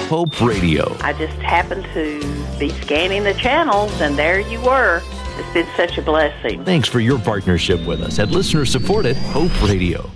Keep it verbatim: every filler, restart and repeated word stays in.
Hope Radio. I just happened to be scanning the channels, and there you were. It's been such a blessing. Thanks for your partnership with us at listener-supported Hope Radio.